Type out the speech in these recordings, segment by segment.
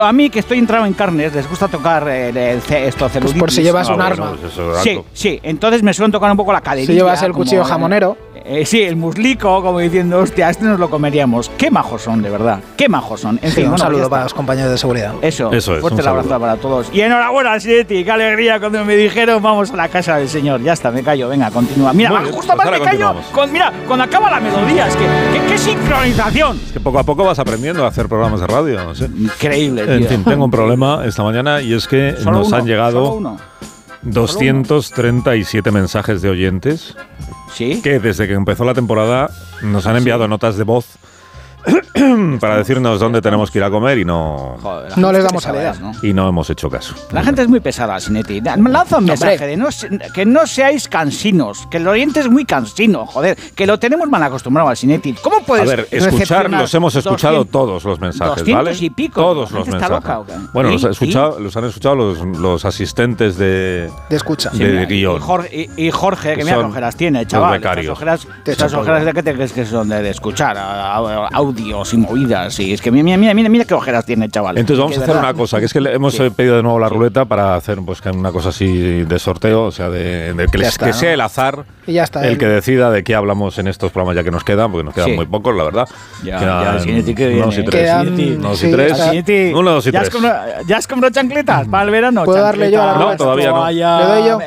A mí, que estoy entrado en carnes, les gusta tocar esto, celulitis. Pues por si llevas un arma. Sí, entonces me suelen tocar un poco la caderilla. Si llevas el cuchillo jamonero. Sí, el muslico, como diciendo, hostia, este nos lo comeríamos. Qué majos son, de verdad. Qué majos son. En fin, un saludo para los compañeros de seguridad. Eso es. Fuerte el abrazo para todos. Y enhorabuena, Sinetti. Qué alegría cuando me dijeron, vamos a la casa del señor. Ya está, me callo. Venga, continúa. Mira, justo más me callo. Mira, cuando acaba la melodía, es que qué sincronización. Es que poco a poco vas aprendiendo a hacer programas de radio, no sé. Increíble, tío. En fin, tengo un problema esta mañana y es que nos han llegado 237 mensajes de oyentes. ¿Sí? Que desde que empezó la temporada nos han enviado notas de voz para decirnos dónde tenemos que ir a comer y no les damos salida, ¿no? Y no hemos hecho caso. La gente es muy pesada, Sinetti. Lanza un mensaje de que no seáis cansinos, que el oyente es muy cansino, joder, que lo tenemos mal acostumbrado al Sinetti. ¿Cómo puedes los hemos escuchado todos los mensajes, 200 ¿vale? y pico. Todos los mensajes. Loca, ¿o qué? Bueno, los han escuchado los asistentes de escucha. De guión. Y Jorge, que mira qué ojeras tiene, chaval. Los becarios. Estas ojeras de qué te crees que son de escuchar audios y movidas, y es que mira qué ojeras tiene el chaval. Entonces vamos a hacer una cosa, que es que hemos pedido de nuevo la ruleta para hacer pues una cosa así de sorteo, o sea, que sea el azar y ya está, el que decida de qué hablamos en estos programas ya que nos quedan, porque nos quedan muy pocos, la verdad. Unos y tres. Uno, dos y tres. ¿Ya has comprado chancletas para el verano? ¿Puedo darle yo a la ruleta? No, todavía no. ¿Le doy yo?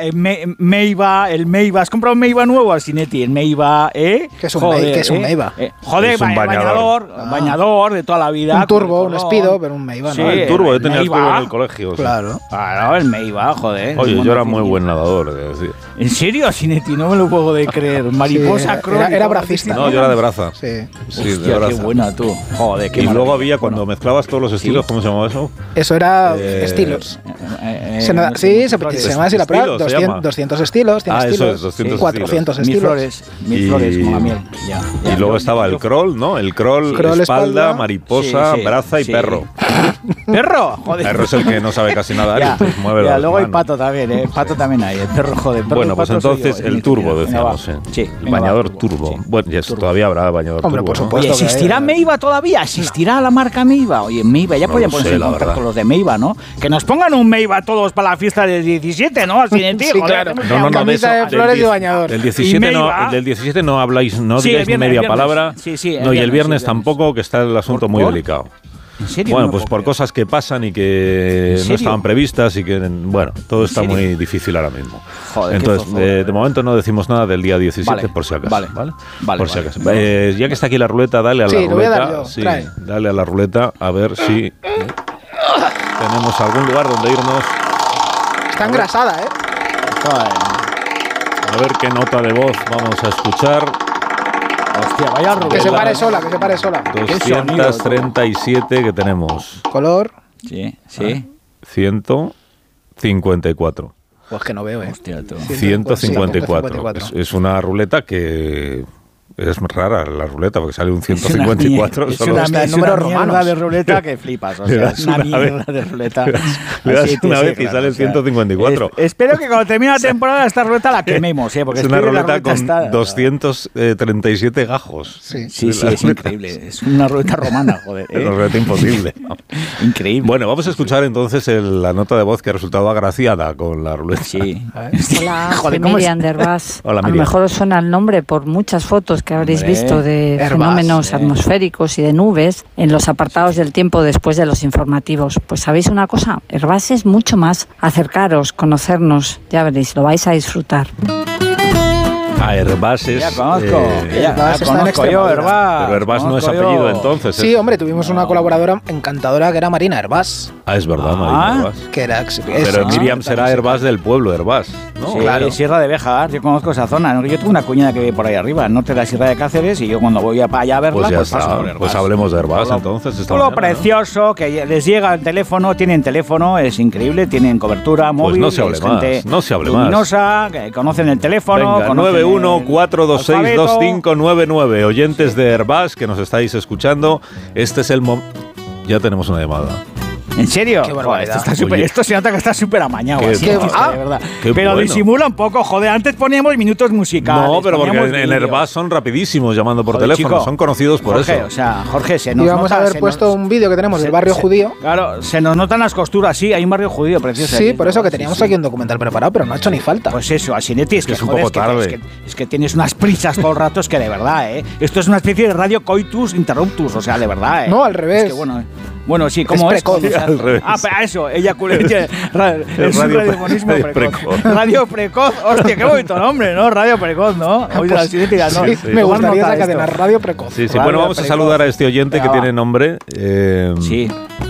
Meiva. ¿Has comprado un Meiva nuevo al Sinetti? El Meiva, ¿eh? ¿Qué es un Meiva? Joder, bañador de toda la vida. Un turbo, un Speedo, pero un Meiva, ¿no? Sí, el turbo, yo tenía el turbo en el colegio. Claro. Claro, el Meiva, joder. Oye, yo era muy buen nadador, es decir. ¿En serio, Sinetti? No me lo puedo de creer. Mariposa crónica. Era bracista. No, yo era de braza. Sí. Hostia, de braza. Qué buena tú. Joder, qué y luego había, cuando mezclabas todos los estilos, ¿cómo se llamaba eso? Eso era estilos. Se llama así la prueba. 200 estilos, 100 estilos. Eso es, 200 400 estilos. Mil flores, como la miel. Y luego estaba el crawl, ¿no? El crawl, espalda, mariposa, braza y perro. ¿Perro? Joder. Perro es el que no sabe casi nada. Pues mueve las luego hay manos. pato también, ¿eh? Pato también hay. El perro, joder. Bueno, pues entonces el turbo, decíamos. Sí. El bañador turbo. Bueno, y eso todavía habrá bañador turbo. Hombre, por supuesto. Oye, ¿existirá Meiva todavía? ¿Existirá la marca Meiva? Oye, Meiva, ya podían ponerse en contacto con los de Meiva, ¿no? Que nos pongan un Meiva todos para la fiesta del 17, ¿no? Así en ti, sí, claro. No, camisa de flores y bañador. Del 17 no habláis, no digáis ni media palabra. No, y el viernes tampoco, que está el asunto muy delicado. ¿En serio? Bueno, pues por cosas que pasan y que no estaban previstas y que, bueno, todo está muy difícil ahora mismo. Joder, entonces, de momento no decimos nada del día 17, por si acaso. Vale. Por si acaso. Ya que está aquí la ruleta, dale a la ruleta. Lo voy a dar yo. Dale a la ruleta a ver si tenemos algún lugar donde irnos. Está engrasada, ¿eh? A ver qué nota de voz vamos a escuchar. Hostia, vaya ruleta. Que se pare sola. 237 que tenemos. Color. Sí. 154. Pues que no veo, ¿eh? Hostia, tú. 154. Es una ruleta que... Es rara la ruleta porque sale un 154. Es una mierda de ruleta que flipas. O sea, es una mierda de ruleta. Le das una vez y sale el 154. Espero que cuando termine la temporada esta ruleta la quememos, porque es una ruleta con 237 gajos. Sí, es increíble. Es una ruleta romana, joder. Es una ruleta imposible. Increíble. Bueno, vamos a escuchar entonces la nota de voz que ha resultado agraciada con la ruleta. Sí. Hola, soy Miriam de Herbás. Hola, Miriam. A lo mejor os suena el nombre por muchas fotos que habréis visto de fenómenos atmosféricos y de nubes en los apartados del tiempo después de los informativos. Pues ¿sabéis una cosa? Herbás es mucho más. Acercaros, conocernos, ya veréis, lo vais a disfrutar. Herbás es... Ya conozco. Herbás. Pero Herbás no es apellido entonces. Sí, hombre, tuvimos una colaboradora encantadora que era Marina Herbás. Es verdad, Marina Herbás. Que era, pero Miriam será Herbás del pueblo Herbás, ¿no? Sí, claro. Sierra de Béjar, yo conozco esa zona. Yo tengo una cuñada que vive por ahí arriba, al norte de la Sierra de Cáceres, y yo cuando voy para allá a verla, pues paso por Herbás. Pues hablemos de Herbás entonces. Lo precioso, que les llega el teléfono, tienen teléfono, es increíble, tienen cobertura móvil. Pues no se hable más. Luminosa, que conocen el teléfono. Venga, 914262599. Oyentes de Herbás que nos estáis escuchando, este es el momento. Ya tenemos una llamada. ¿En serio? Qué barbaridad. Esto se nota que está súper amañado. De verdad. Pero bueno. disimula un poco, joder. Antes poníamos minutos musicales. No, pero porque en Herbás son rapidísimos llamando por teléfono. Chico, son conocidos por Jorge, eso. O sea, Jorge, se nos y vamos nota, a haber puesto un vídeo que tenemos del barrio judío. Claro, se nos notan las costuras. Sí, hay un barrio judío precioso. Sí, por eso que teníamos aquí un documental preparado, pero no ha hecho ni falta. Pues eso, Asinetti, es que es un poco tarde. Es que tienes unas prisas todo el rato, es que de verdad, Esto es una especie de radio coitus interruptus, o sea, de verdad, No, al revés. Es que bueno, sí, ¿cómo es? Precoz, al revés. Eso, ella es un radiofonismo precoz. Radio precoz, hostia, qué bonito nombre, ¿no? Radio precoz, ¿no? Pues, me gustaría esa cadena, Radio Precoz. Sí, bueno, vamos a saludar a este oyente que tiene nombre. Sí.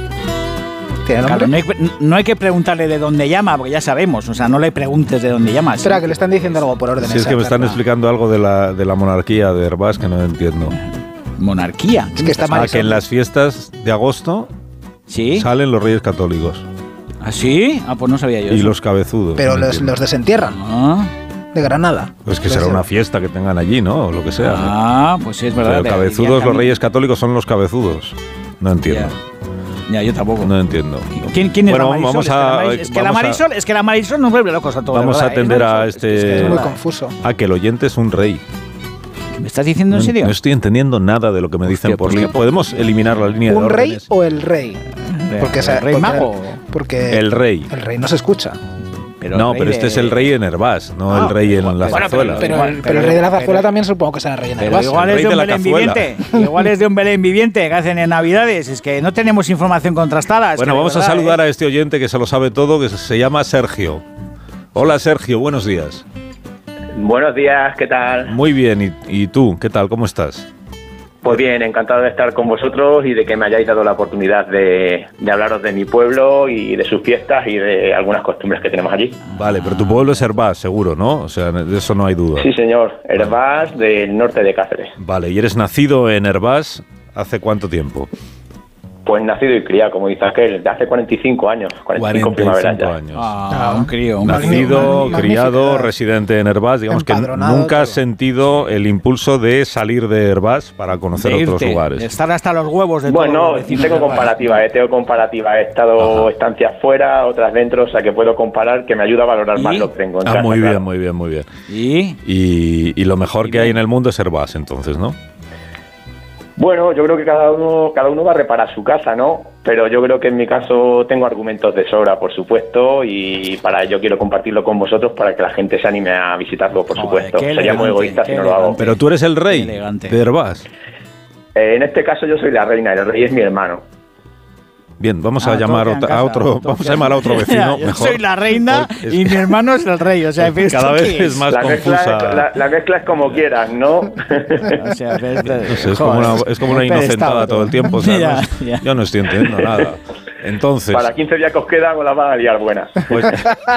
¿Tiene nombre? Claro, no hay que preguntarle de dónde llama, porque ya sabemos. O sea, no le preguntes de dónde llama. Espera, que le están diciendo algo por orden. Sí, es que me están explicando algo de la monarquía de Herbás que no entiendo. ¿Monarquía? Es que está mal. Que en las fiestas de agosto salen los Reyes Católicos. ¿Ah, sí? Pues no sabía yo y eso. Los cabezudos. Pero los desentierran. De Granada. Pues que será una fiesta que tengan allí, ¿no? O lo que sea. Pues sí, es verdad. Pero cabezudos, los Reyes Católicos son los cabezudos. No entiendo. Ya, yo tampoco. No entiendo. ¿Quién es la Marisol? Vamos a, es que la Marisol nos vuelve locos a todos. Vamos a atender a este... Es muy confuso. Que el oyente es un rey. ¿Me estás diciendo en serio? No estoy entendiendo nada de lo que me dicen por línea. ¿Podemos eliminar la línea de ¿Un órdenes? rey o el rey? ¿El rey mago? Porque el rey. El rey no se escucha. Pero este es el rey en Herbás, no el rey en la zarzuela. Pero el rey de la zarzuela también supongo que será el rey en Herbás. Igual es de un Belén viviente. Igual es de un Belén viviente que hacen en Navidades. Es que no tenemos información contrastada. Bueno, vamos a saludar a este oyente que se lo sabe todo, que se llama Sergio. Hola Sergio, buenos días. Buenos días, ¿qué tal? Muy bien, ¿y tú? ¿Qué tal? ¿Cómo estás? Pues bien, encantado de estar con vosotros y de que me hayáis dado la oportunidad de hablaros de mi pueblo y de sus fiestas y de algunas costumbres que tenemos allí. Vale, pero tu pueblo es Herbás, seguro, ¿no? O sea, de eso no hay duda. Sí, señor, Herbás del norte de Cáceres. Vale, ¿y eres nacido en Herbás hace cuánto tiempo? Pues nacido y criado, como dice aquel, de hace 45 años. 45 primaveras ya. Años. Un crío. Nacido, criado, residente en Herbás. Digamos que nunca has sentido el impulso de salir de Herbás para conocer otros lugares. De estar hasta los huevos de Bueno, todos los vecinos. tengo comparativa. He estado estancias fuera, otras dentro, o sea que puedo comparar, que me ayuda a valorar más lo que tengo en casa. Muy claro. bien, muy bien. Y lo mejor que hay en el mundo es Herbás, entonces, ¿no? Bueno, yo creo que cada uno va a reparar su casa, ¿no? Pero yo creo que en mi caso tengo argumentos de sobra, por supuesto, y para ello quiero compartirlo con vosotros para que la gente se anime a visitarlo, por supuesto. Sería muy egoísta si no lo hago. Pero tú eres el rey de Herbás. En este caso yo soy la reina, el rey es mi hermano. Bien, vamos a llamar a otro vecino. Yo soy la reina y mi hermano es el rey. O sea, cada vez es más confusa. La mezcla es como quieras, ¿no? O sea, es como una inocentada todo el tiempo. O sea, yo no estoy entendiendo nada. Entonces, para 15 días que os quedan os la van a liar buena. Pues,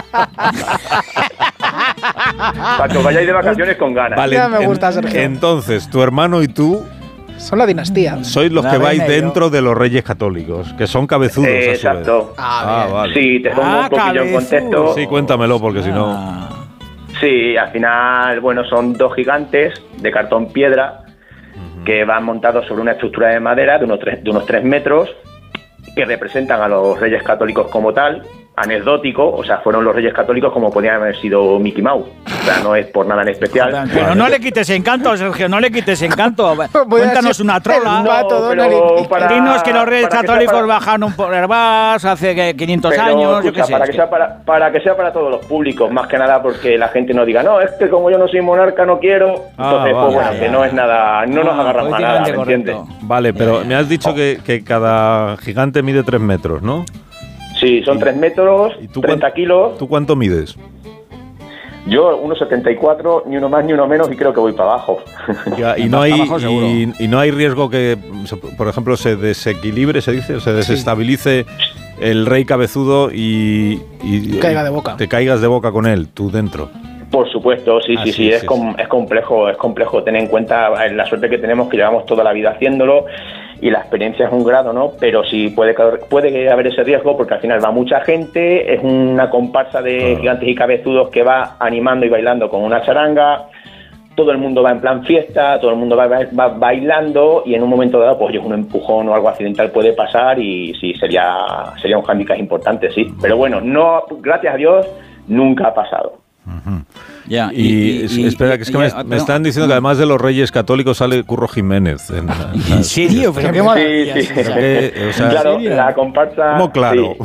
para que os vayáis de vacaciones con ganas. Vale, ya me gusta, Sergio. Entonces, tu hermano y tú son la dinastía. Sois los que vais dentro de los Reyes Católicos, que son cabezudos. Exacto. Vale. Sí, te pongo un poquillo en contexto. Sí, cuéntamelo, porque si no... Sí, al final, bueno, son dos gigantes de cartón piedra que van montados sobre una estructura de madera de unos 3 metros, que representan a los Reyes Católicos como tal, anecdótico, o sea, fueron los Reyes Católicos como podían haber sido Mickey Mouse. O sea, no es por nada en especial. Joder, pero no le quites encanto, Sergio, no le quites encanto. Cuéntanos una trola. Dinos que los Reyes Católicos bajaron por Herbás hace 500 años, escucha, yo qué sé. Para que sea para todos los públicos, más que nada porque la gente no diga, no, es que como yo no soy monarca no quiero. Entonces, pues bueno, que no es nada, no nos agarramos a nada, ¿me entiendes? Vale, pero me has dicho que cada gigante mide 3 metros, ¿no? Sí, son 3 metros, 30 kilos. ¿Tú cuánto mides? Yo 1,74, ni uno más ni uno menos, y creo que voy para abajo. Ya, y no hay riesgo que, por ejemplo, se desequilibre, se dice, o se desestabilice el rey cabezudo y caiga de boca. Te caigas de boca con él, tú dentro. Por supuesto, sí, es complejo. Ten en cuenta la suerte que tenemos, que llevamos toda la vida haciéndolo, y la experiencia es un grado, ¿no? Pero sí puede haber ese riesgo, porque al final va mucha gente, es una comparsa de gigantes y cabezudos que va animando y bailando con una charanga, todo el mundo va en plan fiesta, todo el mundo va bailando y en un momento dado, pues un empujón o algo accidental puede pasar y sí, sería un hándicap importante, sí. Pero bueno, no, gracias a Dios, nunca ha pasado. Uh-huh. Yeah, y espera, que es que me están diciendo que además de los Reyes Católicos sale Curro Jiménez. ¿En serio? Pero qué maravilla. Sí. Claro, la comparsa. ¿Cómo claro? Sí,